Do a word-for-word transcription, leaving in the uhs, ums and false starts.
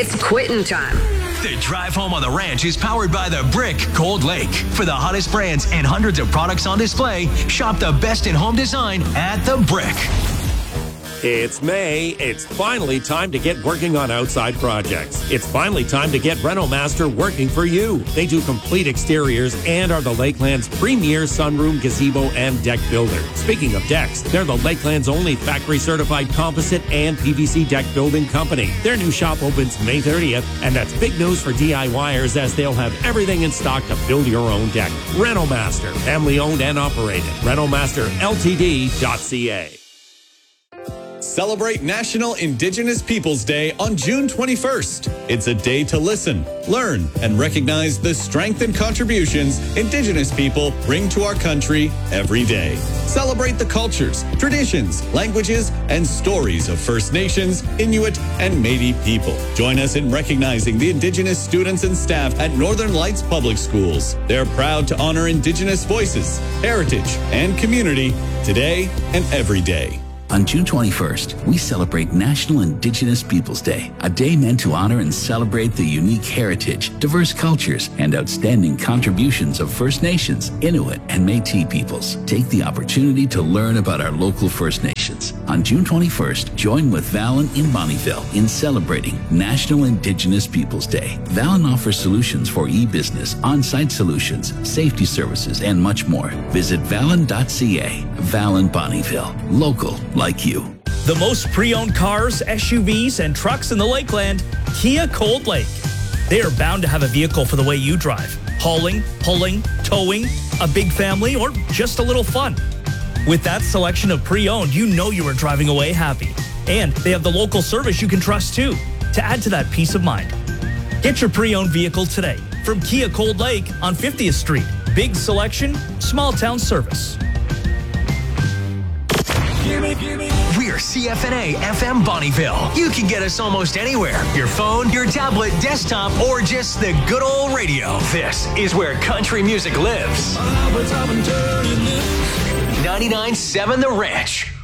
It's quitting time. The drive home on the ranch is powered by The Brick Cold Lake. For the hottest brands and hundreds of products on display, shop the best in home design at The Brick. It's May. It's finally time to get working on outside projects. It's finally time to get Renomaster working for you. They do complete exteriors and are the Lakeland's premier sunroom, gazebo, and deck builder. Speaking of decks, they're the Lakeland's only factory-certified composite and P V C deck building company. Their new shop opens May thirtieth, and that's big news for DIYers as they'll have everything in stock to build your own deck. Renomaster, family-owned and operated. Renomaster L T D dot C A. Celebrate National Indigenous Peoples Day on June twenty-first. It's a day to listen, learn, and recognize the strength and contributions Indigenous people bring to our country every day. Celebrate the cultures, traditions, languages, and stories of First Nations, Inuit, and Métis people. Join us in recognizing the Indigenous students and staff at Northern Lights Public Schools. They're proud to honor Indigenous voices, heritage, and community today and every day. On June twenty-first, we celebrate National Indigenous Peoples Day, a day meant to honor and celebrate the unique heritage, diverse cultures, and outstanding contributions of First Nations, Inuit, and Métis peoples. Take the opportunity to learn about our local First Nations. On June twenty-first, join with Valen in Bonnyville in celebrating National Indigenous Peoples Day. Valen offers solutions for e-business, on-site solutions, safety services, and much more. Visit valen dot c a. Valen Bonnyville. Local like you. The most pre-owned cars, S U Vs, and trucks in the Lakeland, Kia Cold Lake. They are bound to have a vehicle for the way you drive. Hauling, pulling, towing, a big family, or just a little fun. With that selection of pre-owned, you know you are driving away happy. And they have the local service you can trust too, to add to that peace of mind. Get your pre-owned vehicle today from Kia Cold Lake on fiftieth Street. Big selection, small town service. We're C F N A F M Bonnyville. You can get us almost anywhere. Your phone, your tablet, desktop, or just the good old radio. This is where country music lives. ninety-nine point seven The Ranch.